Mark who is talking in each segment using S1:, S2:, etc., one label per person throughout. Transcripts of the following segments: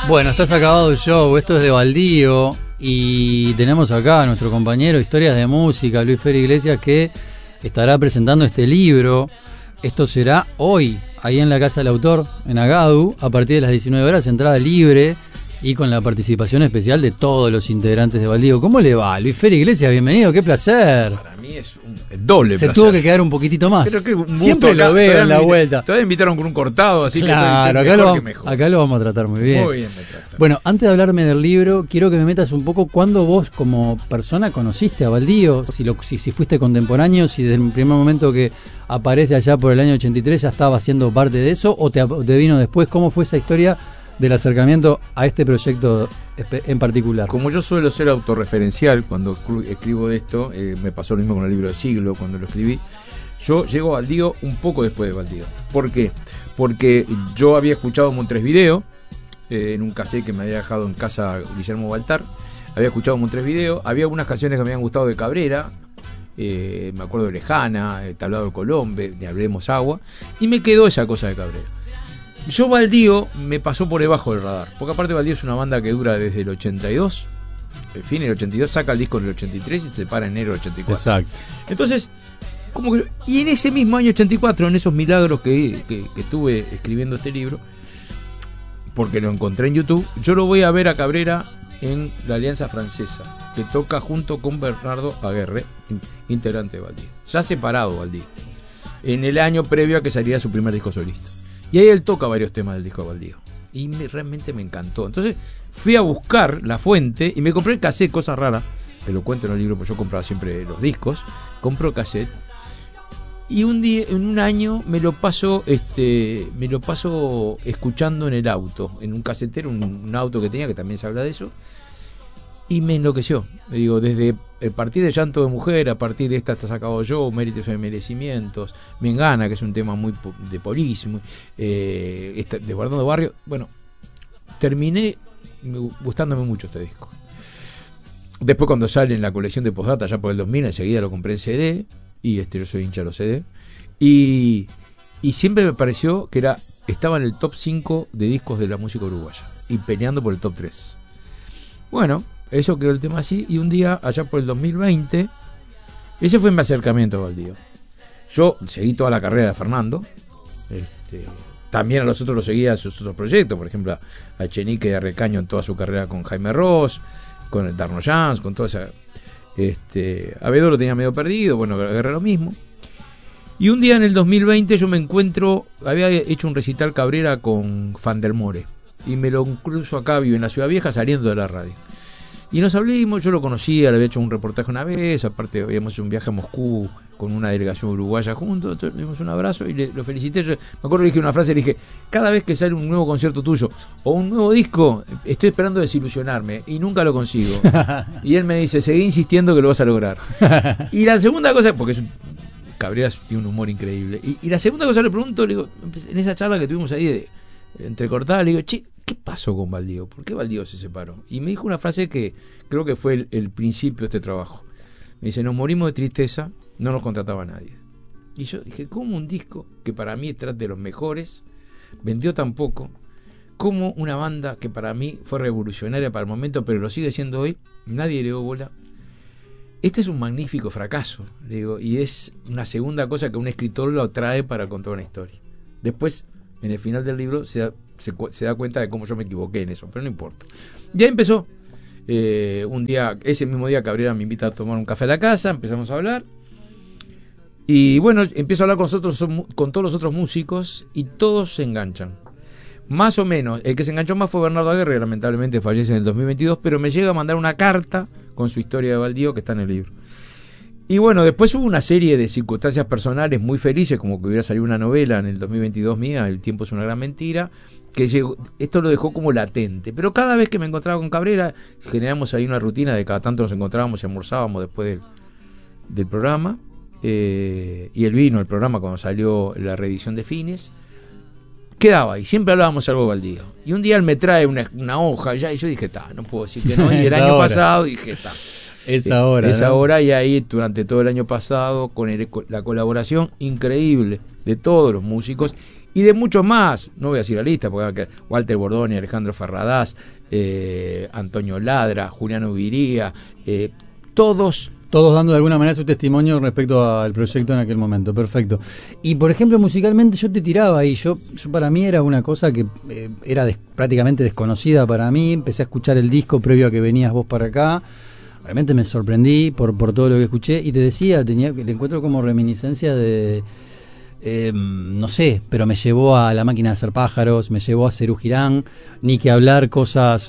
S1: Bueno, está acabado el show, esto es de Baldío y tenemos acá a nuestro compañero Historias de Música, Luis Fer Iglesias, que estará presentando este libro. Esto será hoy, ahí en la Casa del Autor, en Agadu, a partir de las 19 horas, entrada libre y con la participación especial de todos los integrantes de Baldío. ¿Cómo le va? Luis Fer Iglesias, bienvenido, qué placer.
S2: Para mí es un doble placer.
S1: Se tuvo que quedar un poquitito más.
S2: Pero que
S1: siempre lo veo en la vuelta.
S2: Todavía me invitaron con un cortado, así
S1: claro,
S2: que
S1: acá lo vamos a tratar muy bien.
S2: Muy bien, me tratan.
S1: Bueno, antes de hablarme del libro, quiero que me metas un poco cuándo vos como persona conociste a Baldío, si fuiste contemporáneo, si desde el primer momento que aparece allá por el año 83 ya estaba siendo parte de eso, o te vino después. ¿Cómo fue esa historia del acercamiento a este proyecto en particular?
S2: Como yo suelo ser autorreferencial cuando escribo de esto, me pasó lo mismo con el libro de Siglo cuando lo escribí. Yo llego a Baldío un poco después de Baldío. ¿Por qué? Porque yo había escuchado Montevideo en un cassette que me había dejado en casa Guillermo Baltar. Había escuchado Montevideo, había algunas canciones que me habían gustado de Cabrera, me acuerdo de Lejana, Tablado del Colombe, ni hablemos Agua, y me quedó esa cosa de Cabrera. Yo Baldío me pasó por debajo del radar, porque aparte Baldío es una banda que dura desde el 82, el fin del 82, saca el disco en el 83 y se separa en enero del 84.
S1: Exacto.
S2: Entonces, como que, y en ese mismo año 84, en esos milagros que estuve escribiendo este libro, porque lo encontré en YouTube, yo lo voy a ver a Cabrera en la Alianza Francesa, que toca junto con Bernardo Aguerre, integrante de Baldío, ya separado Baldío, en el año previo a que saliera su primer disco solista. Y ahí él toca varios temas del disco de Baldío. Y realmente me encantó. Entonces fui a buscar la fuente y me compré el cassette, cosa rara. Te lo cuento en el libro, porque yo compraba siempre los discos. Compro cassette. Y un día, en un año, me lo paso escuchando en el auto. En un casetero, un auto que tenía, que también se habla de eso. Y me enloqueció. Me digo, desde el partir de Llanto de Mujer, a partir de esta Estás acabado yo, Méritos y Merecimientos, Me Engana, que es un tema muy de Police, de Guardando Barrio. Bueno, terminé gustándome mucho este disco. Después, cuando sale en la colección de Postdata, ya por el 2000, enseguida lo compré en CD, y yo soy hincha de los CD. Y siempre me pareció que estaba en el top 5 de discos de la música uruguaya, y peleando por el top 3. Bueno, eso quedó el tema así, y un día, allá por el 2020, ese fue mi acercamiento a Baldío. Yo seguí toda la carrera de Fernando, también a los otros los seguía en sus otros proyectos, por ejemplo a Echenique de Recaño en toda su carrera con Jaime Ross, con el Darno Jans, con toda esa... a Bedo lo tenía medio perdido, bueno, agarré lo mismo. Y un día en el 2020 yo me encuentro, había hecho un recital Cabrera con Fandelmore, y me lo cruzo acá, vive en la Ciudad Vieja, saliendo de la radio. Y nos hablamos, yo lo conocía, le había hecho un reportaje una vez, aparte habíamos hecho un viaje a Moscú con una delegación uruguaya juntos, entonces le dimos un abrazo y lo felicité. Yo me acuerdo que dije una frase, le dije, cada vez que sale un nuevo concierto tuyo o un nuevo disco, estoy esperando desilusionarme y nunca lo consigo. Y él me dice, seguí insistiendo que lo vas a lograr. Y la segunda cosa, porque Cabrera tiene un humor increíble, y la segunda cosa le pregunto, le digo, en esa charla que tuvimos ahí de entrecortada, le digo, che, ¿qué pasó con Baldío? ¿Por qué Baldío se separó? Y me dijo una frase que creo que fue el principio de este trabajo. Me dice, nos morimos de tristeza, no nos contrataba nadie. Y yo dije, ¿cómo un disco que para mí es de los mejores, vendió tan poco? ¿Cómo una banda que para mí fue revolucionaria para el momento, pero lo sigue siendo hoy, nadie le dio bola? Este es un magnífico fracaso, digo, y es una segunda cosa que un escritor lo atrae para contar una historia. Después, en el final del libro, se da cuenta de cómo yo me equivoqué en eso, pero no importa. Ya empezó. Un día, ese mismo día, Cabrera me invita a tomar un café a la casa, empezamos a hablar. Y bueno, empiezo a hablar con todos los otros músicos y todos se enganchan. Más o menos, el que se enganchó más fue Bernardo Aguerre, lamentablemente fallece en el 2022, pero me llega a mandar una carta con su historia de Baldío que está en el libro. Y bueno, después hubo una serie de circunstancias personales muy felices, como que hubiera salido una novela en el 2022 mía, El tiempo es una gran mentira, que esto lo dejó como latente. Pero cada vez que me encontraba con Cabrera, generamos ahí una rutina de cada tanto nos encontrábamos y almorzábamos después del programa, y él vino al programa cuando salió la reedición de Fines, quedaba ahí, siempre hablábamos algo de Baldío. Y un día él me trae una hoja ya, y yo dije, no puedo decir que no, y el año pasado dije,
S1: Es ahora.
S2: Es
S1: ¿no?
S2: ahora, y ahí durante todo el año pasado, con la colaboración increíble de todos los músicos y de muchos más. No voy a decir la lista, porque Walter Bordoni, Alejandro Ferradas, Antonio Ladra, Juliano Viría, todos
S1: dando de alguna manera su testimonio respecto al proyecto en aquel momento. Perfecto. Y por ejemplo, musicalmente yo te tiraba ahí, yo para mí era una cosa que era prácticamente desconocida para mí. Empecé a escuchar el disco previo a que venías vos para acá. Realmente me sorprendí por todo lo que escuché, y te decía, le encuentro como reminiscencia de no sé, pero me llevó a La Máquina de Hacer Pájaros, me llevó a Serú Girán, ni que hablar cosas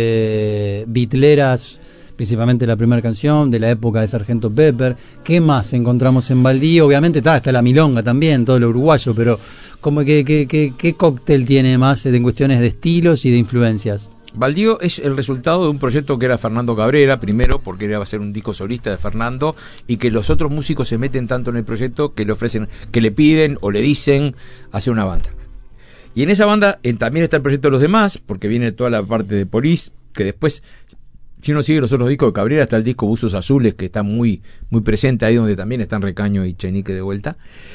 S1: bitleras, principalmente la primera canción de la época de Sargento Pepper. ¿Qué más encontramos en Baldío? Obviamente está la milonga también, todo lo uruguayo, pero como ¿qué cóctel tiene más en cuestiones de estilos y de influencias?
S2: Baldío es el resultado de un proyecto que era Fernando Cabrera, primero, porque iba a ser un disco solista de Fernando, y que los otros músicos se meten tanto en el proyecto que le ofrecen, que le piden o le dicen hacer una banda. Y en esa banda también está el proyecto de los demás, porque viene toda la parte de Police, que después, si uno sigue los otros discos de Cabrera, está el disco Buzos Azules, que está muy, muy presente ahí, donde también están Recaño y Chenique de vuelta.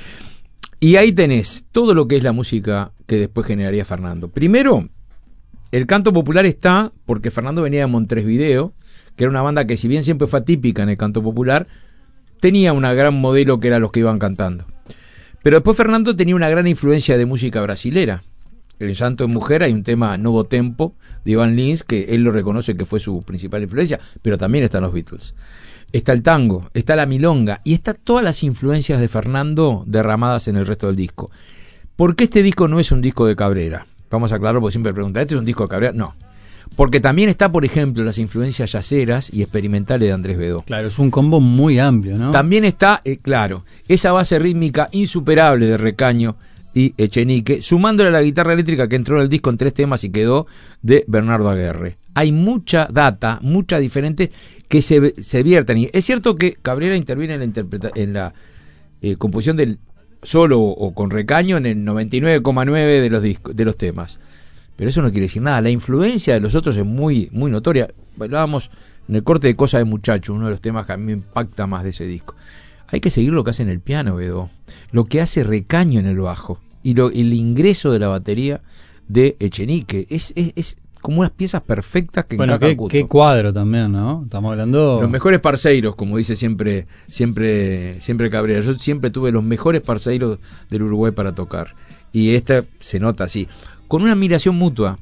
S2: Y ahí tenés todo lo que es la música que después generaría Fernando. Primero, el canto popular está porque Fernando venía de Montevideo, que era una banda que, si bien siempre fue atípica en el canto popular, tenía una gran modelo que eran los que iban cantando. Pero después Fernando tenía una gran influencia de música brasilera. En El Llanto de Mujer hay un tema Novo Tempo de Iván Lins, que él lo reconoce que fue su principal influencia, pero también están los Beatles. Está el tango, está la milonga, y está todas las influencias de Fernando derramadas en el resto del disco. ¿Por qué este disco no es un disco de Cabrera? Vamos a aclararlo, porque siempre preguntan, ¿este es un disco de Cabrera? No. Porque también está, por ejemplo, las influencias yaceras y experimentales de Andrés Bedó.
S1: Claro, es un combo muy amplio, ¿no?
S2: También está, claro, esa base rítmica insuperable de Recaño y Echenique, sumándole a la guitarra eléctrica que entró en el disco en 3 temas y quedó, de Bernardo Aguerre. Hay mucha data, mucha diferente, que se vierten. Y es cierto que Cabrera interviene en la composición del solo o con Recaño en el 99,9 de los temas, pero eso no quiere decir nada. La influencia de los otros es muy, muy notoria. Hablábamos en el corte de Cosa de Muchacho, uno de los temas que a mí me impacta más de ese disco. Hay que seguir lo que hace en el piano, Bedó, lo que hace Recaño en el bajo, y el ingreso de la batería de Echenique es como unas piezas perfectas que encajan.
S1: Qué cuadro también, ¿no? Estamos hablando...
S2: Los mejores parceiros, como dice siempre Cabrera. Yo siempre tuve los mejores parceiros del Uruguay para tocar. Y esta se nota así, con una admiración mutua.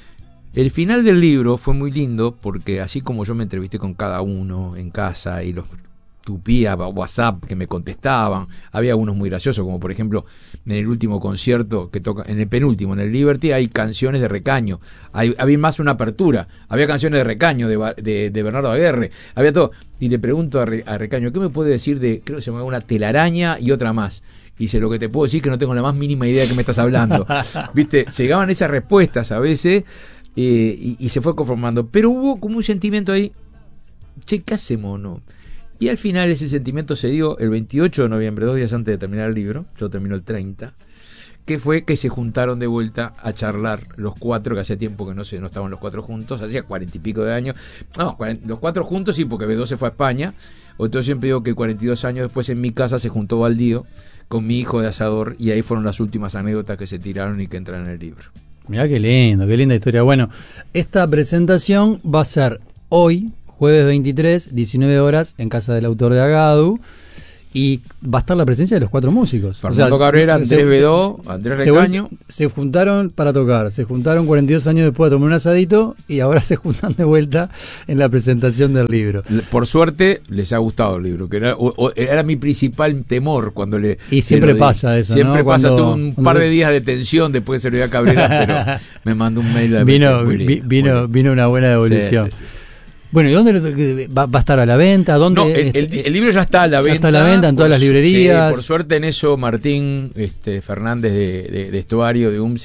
S2: El final del libro fue muy lindo, porque así como yo me entrevisté con cada uno en casa y los tupía WhatsApp que me contestaban, había algunos muy graciosos, como por ejemplo en el último concierto que toca, en el penúltimo, en el Liberty, hay canciones de Recaño, había más una apertura, había canciones de Recaño, de Bernardo Aguerre, había todo, y le pregunto a Recaño, ¿qué me puede decir de, creo que se llama una telaraña y otra más? Y dice, lo que te puedo decir es que no tengo la más mínima idea de qué me estás hablando. ¿Viste? Llegaban esas respuestas a veces, y se fue conformando, pero hubo como un sentimiento ahí, che, ¿qué hacemos, no? Y al final ese sentimiento se dio el 28 de noviembre, 2 días antes de terminar el libro, yo termino el 30, que fue que se juntaron de vuelta a charlar los 4, que hacía tiempo que no estaban los 4 juntos, hacía 40 y pico de años, no, los 4 juntos sí, porque Bedó se fue a España. Entonces siempre digo que 42 años después en mi casa se juntó Baldío con mi hijo de asador, y ahí fueron las últimas anécdotas que se tiraron y que entran en el libro.
S1: Mirá qué lindo, qué linda historia. Bueno, esta presentación va a ser hoy, jueves 23, 19 horas, en casa del autor de Agadu, y va a estar la presencia de los 4 músicos.
S2: Fernando Cabrera, Andrés Bedó, Andrés Recaño.
S1: Se juntaron para tocar, se juntaron 42 años después a tomar un asadito, y ahora se juntan de vuelta en la presentación del libro.
S2: Por suerte les ha gustado el libro, que era mi principal temor cuando le...
S1: Y siempre pasa eso,
S2: siempre
S1: ¿no?
S2: pasa, tuve un par de días de tensión después que se lo dio a Cabrera, pero me mandó un mail.
S1: Vino una buena devolución. Sí. Bueno, ¿y dónde va a estar a la venta? ¿Dónde?
S2: No, el libro ya está a la venta.
S1: Ya está a la venta en todas las librerías.
S2: Sí, por suerte en eso Martín Fernández de Estuario de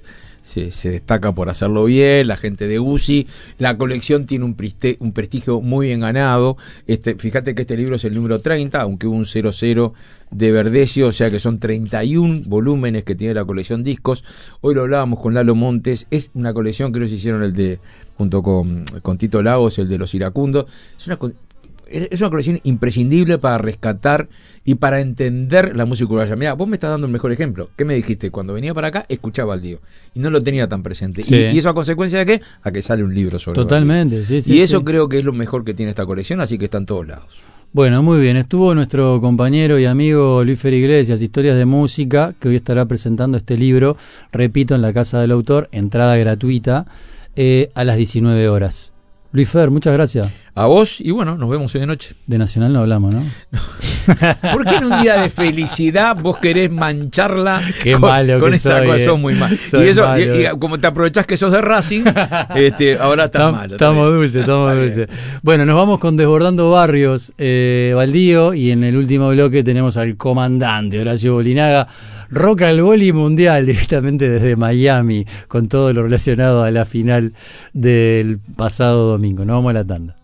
S2: se destaca por hacerlo bien, la gente de UCI, la colección tiene un prestigio muy bien ganado. Fíjate que este libro es el número 30, aunque hubo un 00 de Verdecio, o sea que son 31 volúmenes que tiene la colección discos. Hoy lo hablábamos con Lalo Montes, es una colección que ellos hicieron junto con Tito Lagos, el de los iracundos. Es es una colección imprescindible para rescatar y para entender la música uruguaya. Mirá, vos me estás dando el mejor ejemplo. ¿Qué me dijiste? Cuando venía para acá, escuchaba Baldío y no lo tenía tan presente.
S1: Sí.
S2: Y eso a consecuencia de qué? A que sale un libro sobre
S1: Totalmente,
S2: Baldío.
S1: sí,
S2: Y eso
S1: sí.
S2: creo que es lo mejor que tiene esta colección, así que está en todos lados.
S1: Bueno, muy bien. Estuvo nuestro compañero y amigo Luis Fer Iglesias, Historias de Música, que hoy estará presentando este libro, repito, en la Casa del Autor, entrada gratuita, a las 19 horas. Luis Fer, muchas gracias.
S2: A vos, y bueno, nos vemos hoy de noche.
S1: De Nacional no hablamos, ¿no?
S2: ¿Por qué en un día de felicidad vos querés mancharla
S1: Qué
S2: con,
S1: malo
S2: con
S1: que
S2: esa
S1: soy,
S2: cosa? Sos muy mal.
S1: Soy
S2: Y, eso,
S1: malo.
S2: y como te aprovechás que sos de Racing, ahora estás malo.
S1: Estamos dulces, estamos dulces. Bueno, nos vamos con Desbordando Barrios, Baldío, y en el último bloque tenemos al comandante Horacio Bolinaga, Rock al Boli Mundial, directamente desde Miami, con todo lo relacionado a la final del pasado domingo. Nos vamos a la tanda.